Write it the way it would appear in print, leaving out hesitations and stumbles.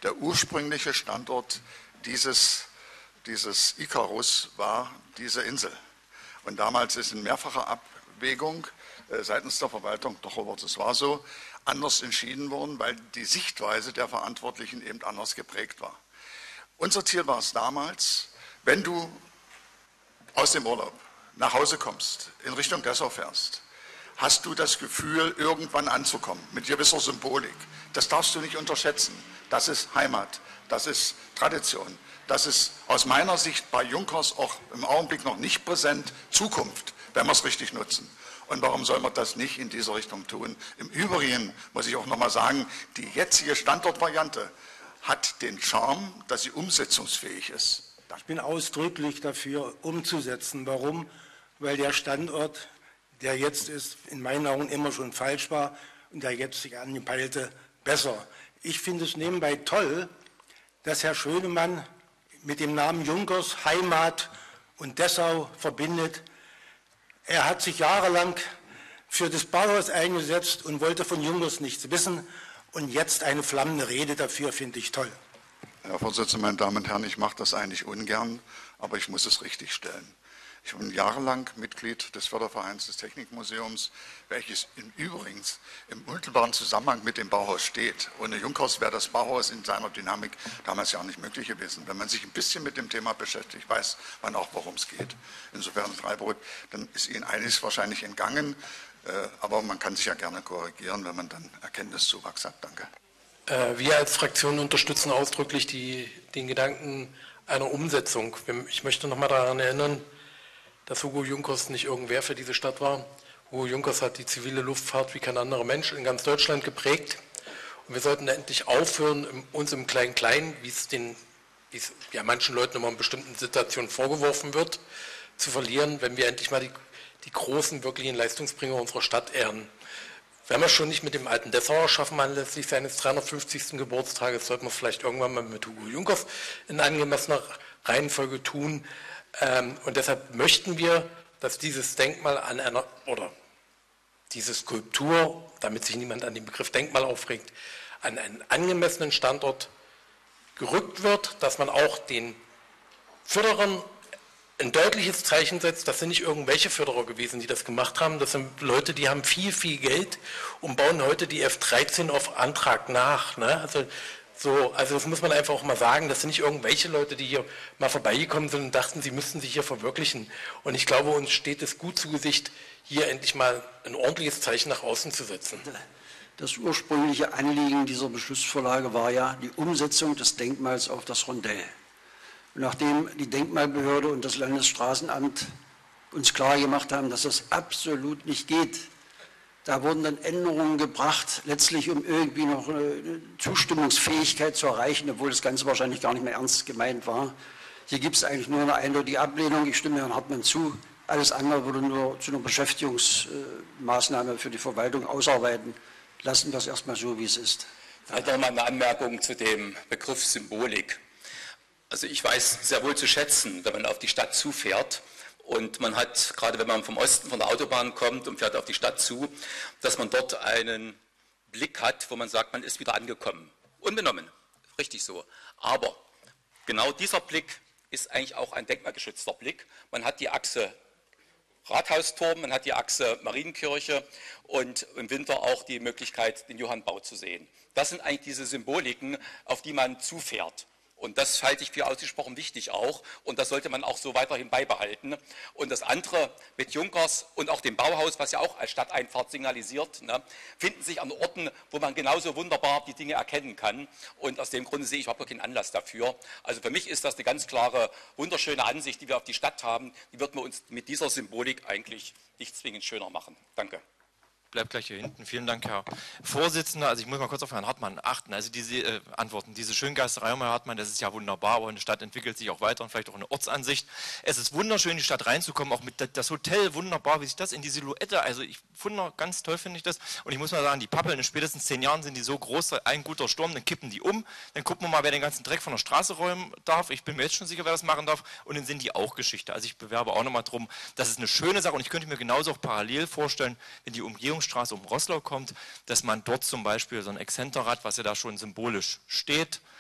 Der ursprüngliche Standort dieses Icarus war diese Insel. Und damals ist in mehrfacher Abwägung seitens der Verwaltung, doch Robert, es war so, anders entschieden worden, weil die Sichtweise der Verantwortlichen eben anders geprägt war. Unser Ziel war es damals, wenn du aus dem Urlaub nach Hause kommst, in Richtung Dessau fährst, hast du das Gefühl, irgendwann anzukommen, mit gewisser Symbolik. Das darfst du nicht unterschätzen. Das ist Heimat, das ist Tradition, das ist aus meiner Sicht bei Junkers auch im Augenblick noch nicht präsent, Zukunft, wenn wir es richtig nutzen. Und warum soll man das nicht in dieser Richtung tun? Im Übrigen muss ich auch nochmal sagen, die jetzige Standortvariante hat den Charme, dass sie umsetzungsfähig ist. Ich bin ausdrücklich dafür, umzusetzen. Warum? Weil der Standort, der jetzt ist, in meinen Augen immer schon falsch war und der jetzt sich angepeilte besser. Ich finde es nebenbei toll, dass Herr Schönemann mit dem Namen Junkers Heimat und Dessau verbindet. Er hat sich jahrelang für das Bauhaus eingesetzt und wollte von Junkers nichts wissen. Und jetzt eine flammende Rede dafür, finde ich toll. Herr Vorsitzender, meine Damen und Herren, ich mache das eigentlich ungern, aber ich muss es richtig stellen. Ich bin jahrelang Mitglied des Fördervereins des Technikmuseums, welches übrigens im unmittelbaren Zusammenhang mit dem Bauhaus steht. Ohne Junkers wäre das Bauhaus in seiner Dynamik damals ja auch nicht möglich gewesen. Wenn man sich ein bisschen mit dem Thema beschäftigt, weiß man auch, worum es geht. Insofern, Freiburg, dann ist Ihnen einiges wahrscheinlich entgangen, aber man kann sich ja gerne korrigieren, wenn man dann Erkenntniszuwachs hat. Danke. Wir als Fraktion unterstützen ausdrücklich den Gedanken einer Umsetzung. Ich möchte noch mal daran erinnern, dass Hugo Junkers nicht irgendwer für diese Stadt war. Hugo Junkers hat die zivile Luftfahrt wie kein anderer Mensch in ganz Deutschland geprägt. Und wir sollten endlich aufhören, uns im Klein-Klein, wie es ja manchen Leuten immer in bestimmten Situationen vorgeworfen wird, zu verlieren, wenn wir endlich mal die großen, wirklichen Leistungsbringer unserer Stadt ehren. Wenn wir schon nicht mit dem alten Dessauer schaffen, anlässlich seines 350. Geburtstages, sollten wir es vielleicht irgendwann mal mit Hugo Junkers in angemessener Reihenfolge tun. Und deshalb möchten wir, dass dieses Denkmal diese Skulptur, damit sich niemand an den Begriff Denkmal aufregt, an einen angemessenen Standort gerückt wird, dass man auch den Förderern ein deutliches Zeichen setzt. Das sind nicht irgendwelche Förderer gewesen, die das gemacht haben. Das sind Leute, die haben viel, viel Geld und bauen heute die F-13 auf Antrag nach. Ne? Also das muss man einfach auch mal sagen. Das sind nicht irgendwelche Leute, die hier mal vorbeigekommen sind und dachten, sie müssten sich hier verwirklichen. Und ich glaube, uns steht es gut zu Gesicht, hier endlich mal ein ordentliches Zeichen nach außen zu setzen. Das ursprüngliche Anliegen dieser Beschlussvorlage war ja die Umsetzung des Denkmals auf das Rondell. Und nachdem die Denkmalbehörde und das Landesstraßenamt uns klar gemacht haben, dass das absolut nicht geht, da wurden dann Änderungen gebracht, letztlich um irgendwie noch eine Zustimmungsfähigkeit zu erreichen, obwohl das Ganze wahrscheinlich gar nicht mehr ernst gemeint war. Hier gibt es eigentlich nur eine eindeutige Ablehnung. Ich stimme Herrn Hartmann zu. Alles andere würde nur zu einer Beschäftigungsmaßnahme für die Verwaltung ausarbeiten. Lassen wir es erstmal so, wie es ist. Vielleicht noch mal eine Anmerkung zu dem Begriff Symbolik. Also ich weiß sehr wohl zu schätzen, wenn man auf die Stadt zufährt und man hat, gerade wenn man vom Osten von der Autobahn kommt und fährt auf die Stadt zu, dass man dort einen Blick hat, wo man sagt, man ist wieder angekommen. Unbenommen, richtig so. Aber genau dieser Blick ist eigentlich auch ein denkmalgeschützter Blick. Man hat die Achse Rathausturm, man hat die Achse Marienkirche und im Winter auch die Möglichkeit, den Johannbau zu sehen. Das sind eigentlich diese Symboliken, auf die man zufährt. Und das halte ich für ausgesprochen wichtig auch. Und das sollte man auch so weiterhin beibehalten. Und das andere mit Junkers und auch dem Bauhaus, was ja auch als Stadteinfahrt signalisiert, ne, finden sich an Orten, wo man genauso wunderbar die Dinge erkennen kann. Und aus dem Grunde sehe ich überhaupt keinen Anlass dafür. Also für mich ist das eine ganz klare, wunderschöne Ansicht, die wir auf die Stadt haben. Die wird man uns mit dieser Symbolik eigentlich nicht zwingend schöner machen. Danke. Bleibt gleich hier hinten. Vielen Dank, Herr Vorsitzender. Also ich muss mal kurz auf Herrn Hartmann achten. Also diese Antworten, diese Schöngeisterei, Herr Hartmann, das ist ja wunderbar, aber eine Stadt entwickelt sich auch weiter und vielleicht auch eine Ortsansicht. Es ist wunderschön, in die Stadt reinzukommen, auch mit das Hotel, wunderbar, wie sich das in die Silhouette, also ganz toll finde ich das. Und ich muss mal sagen, die Pappeln, in spätestens 10 Jahren sind die so groß, ein guter Sturm, dann kippen die um, dann gucken wir mal, wer den ganzen Dreck von der Straße räumen darf. Ich bin mir jetzt schon sicher, wer das machen darf. Und dann sind die auch Geschichte. Also ich bewerbe auch nochmal drum, das ist eine schöne Sache und ich könnte mir genauso auch parallel vorstellen, wenn die Umgehungsstraße um Roßlau kommt, dass man dort zum Beispiel so ein Exzenterrad, was ja da schon symbolisch steht,